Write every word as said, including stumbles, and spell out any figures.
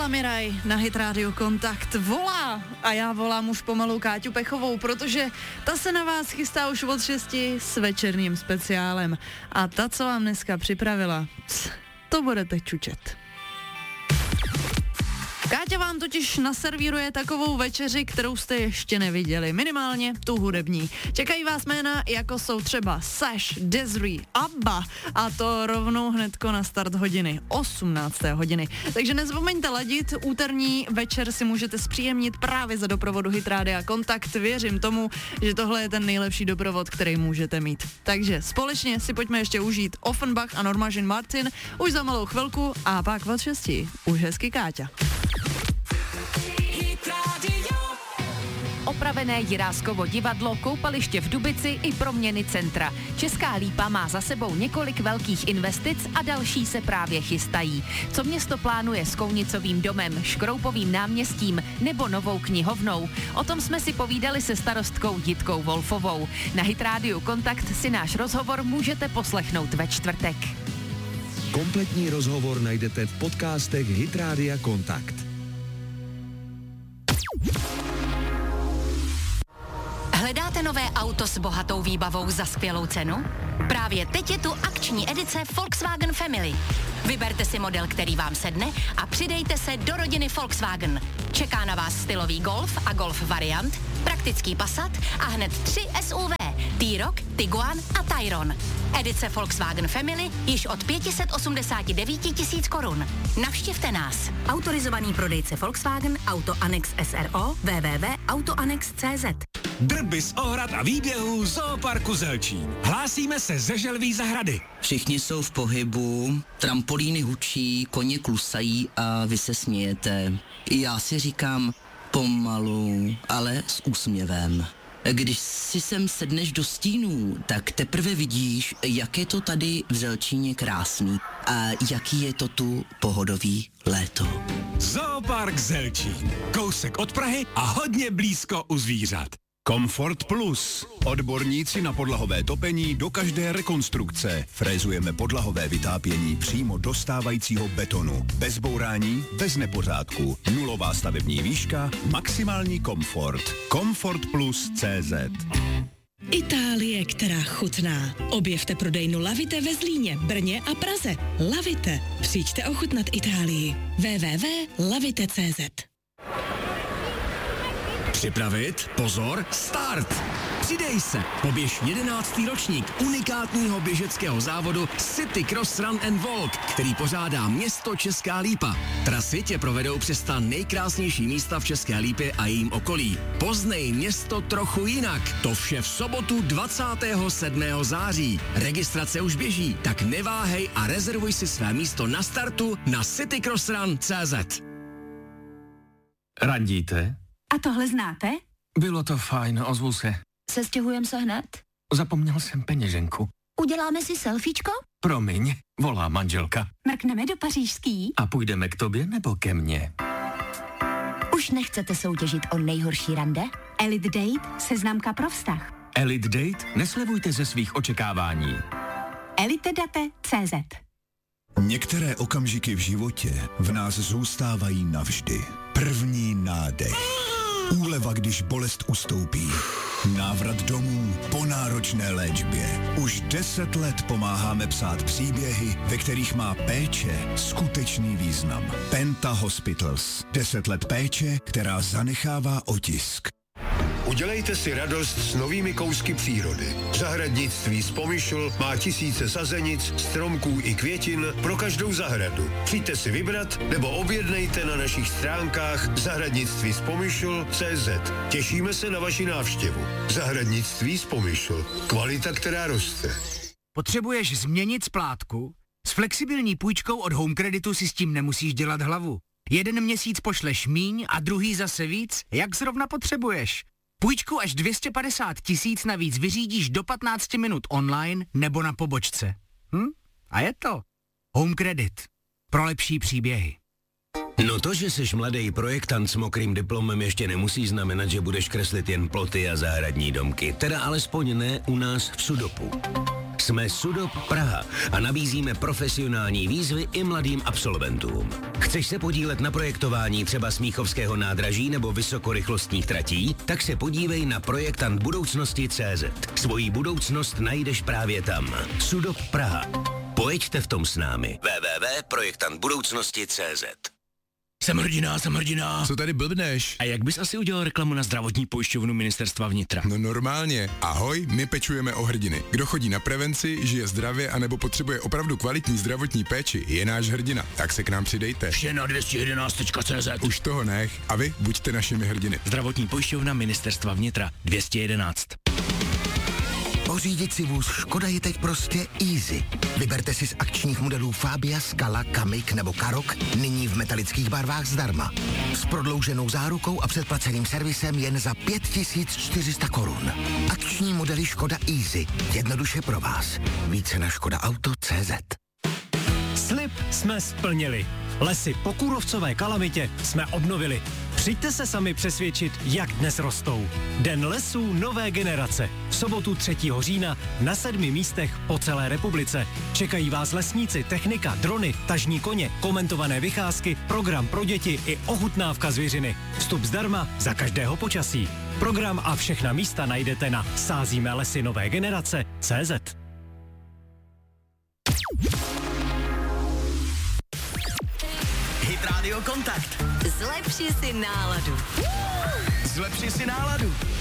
Stella Miraj na Hit Radio Kontakt volá a já volám už pomalu Káťu Pechovou, protože ta se na vás chystá už od šesti s večerním speciálem a ta, co vám dneska připravila, to budete čučet. Káťa vám totiž naservíruje takovou večeři, kterou jste ještě neviděli, minimálně tu hudební. Čekají vás jména, jako jsou třeba Sash, Desiree, Abba a to rovnou hnedko na start hodiny, osmnácté hodiny. Takže nezapomeňte ladit, úterní večer si můžete zpříjemnit právě za doprovodu Hit Rádia Kontakt. Věřím tomu, že tohle je ten nejlepší doprovod, který můžete mít. Takže společně si pojďme ještě užít Offenbach a Norma Jean Martin už za malou chvilku a pak od šesti už hezky Káťa. Opravené Jiráskovo divadlo, koupaliště v Dubici i proměny centra. Česká Lípa má za sebou několik velkých investic a další se právě chystají. Co město plánuje s Kounicovým domem, Škroupovým náměstím nebo novou knihovnou? O tom jsme si povídali se starostkou Jitkou Wolfovou. Na Hit Rádiu Kontakt si náš rozhovor můžete poslechnout ve čtvrtek. Kompletní rozhovor najdete v podcastech Hit Rádia Kontakt. Hledáte nové auto s bohatou výbavou za skvělou cenu? Právě teď je tu akční edice Volkswagen Family. Vyberte si model, který vám sedne a přidejte se do rodiny Volkswagen. Čeká na vás stylový Golf a Golf variant, praktický Passat a hned tři S U V, T-Roc, Tiguan a Tayron. Edice Volkswagen Family již od pět set osmdesát devět tisíc korun. Navštivte nás. Autorizovaný prodejce Volkswagen, Auto Annex S R O, w w w tečka autoannex tečka c z. Drby z ohrad a výběhů Zooparku Zelčín. Hlásíme se ze Želví zahrady. Všichni jsou v pohybu, trampolíny hučí, koně klusají a vy se smějete. Já si říkám pomalu, ale s úsměvem. Když si sem sedneš do stínů, tak teprve vidíš, jak je to tady v Zelčíně krásný a jaký je to tu pohodový léto. Zoopark Zelčín. Kousek od Prahy a hodně blízko u zvířat. Komfort Plus. Odborníci na podlahové topení do každé rekonstrukce. Frézujeme podlahové vytápění přímo do stávajícího betonu. Bez bourání, bez nepořádku. Nulová stavební výška, maximální komfort. Komfort Plus tečka cé zet. Itálie, která chutná. Objevte prodejnu Lavite ve Zlíně, Brně a Praze. Lavite. Přijďte ochutnat Itálii. w w w tečka lavite tečka cé zet. Připravit, pozor, start! Přidej se, poběž jedenáctý ročník unikátního běžeckého závodu City Cross Run and Walk, který pořádá město Česká Lípa. Trasy tě provedou přes ta nejkrásnější místa v České Lípě a jejím okolí. Poznej město trochu jinak. To vše v sobotu dvacátého sedmého září. Registrace už běží, tak neváhej a rezervuj si své místo na startu na citycrossrun tečka cé zet. Randíte? A tohle znáte? Bylo to fajn, ozvu se. Sestěhujeme se hned? Zapomněl jsem peněženku. Uděláme si selfiečko? Promiň, volá manželka. Mrkneme do pařížský? A půjdeme k tobě nebo ke mně? Už nechcete soutěžit o nejhorší rande? Elite Date, seznamka pro vztah. Elite Date? Neslevujte ze svých očekávání. elitedate tečka cé zet. Některé okamžiky v životě v nás zůstávají navždy. První nádech. Úleva, když bolest ustoupí. Návrat domů po náročné léčbě. Už deset let pomáháme psát příběhy, ve kterých má péče skutečný význam. Penta Hospitals. Deset let péče, která zanechává otisk. Udělejte si radost s novými kousky přírody. Zahradnictví z Pomyšl má tisíce sazenic, stromků i květin pro každou zahradu. Přijďte si vybrat nebo objednejte na našich stránkách zahradnictví z Pomyšl tečka cé zet. Těšíme se na vaši návštěvu. Zahradnictví z Pomyšl. Kvalita, která roste. Potřebuješ změnit splátku? S flexibilní půjčkou od Home Creditu si s tím nemusíš dělat hlavu. Jeden měsíc pošleš míň a druhý zase víc, jak zrovna potřebuješ. Půjčku až dvě stě padesát tisíc navíc vyřídíš do patnáct minut online nebo na pobočce. Hm? A je to Home Credit. Pro lepší příběhy. No to, že jsi mladý projektant s mokrým diplomem, ještě nemusí znamenat, že budeš kreslit jen ploty a zahradní domky. Teda alespoň ne u nás v Sudopu. Jsme Sudop Praha a nabízíme profesionální výzvy i mladým absolventům. Chceš se podílet na projektování třeba Smíchovského nádraží nebo vysokorychlostních tratí? Tak se podívej na projektant budoucnosti tečka cé zet. Svoji budoucnost najdeš právě tam. Sudop Praha. Pojeďte v tom s námi. w w w tečka projektant budoucnosti tečka cé zet. Jsem hrdina, jsem hrdina. Co tady blbneš? A jak bys asi udělal reklamu na zdravotní pojišťovnu Ministerstva vnitra? No normálně. Ahoj, my pečujeme o hrdiny. Kdo chodí na prevenci, žije zdravě anebo potřebuje opravdu kvalitní zdravotní péči, je náš hrdina. Tak se k nám přidejte. Vše na dvě stě jedenáct tečka cé zet. Už toho nech. A vy buďte našimi hrdiny. Zdravotní pojišťovna Ministerstva vnitra dvě stě jedenáct. Pořídit si vůz Škoda je teď prostě easy. Vyberte si z akčních modelů Fabia, Scala, Kamiq nebo Karoq nyní v metalických barvách zdarma. S prodlouženou zárukou a předplaceným servisem jen za pět tisíc čtyři sta korun. Akční modely Škoda Easy. Jednoduše pro vás. Více na škoda auto tečka cé zet. Slib jsme splnili. Lesy po kůrovcové kalamitě jsme obnovili. Přijďte se sami přesvědčit, jak dnes rostou. Den lesů nové generace. V sobotu třetího října na sedmi místech po celé republice. Čekají vás lesníci, technika, drony, tažní koně, komentované vycházky, program pro děti i ochutnávka zvěřiny. Vstup zdarma za každého počasí. Program a všechna místa najdete na sázíme lesy nové generace tečka cé zet. Hit Radio Kontakt. Zlepši si náladu. Zlepši si náladu.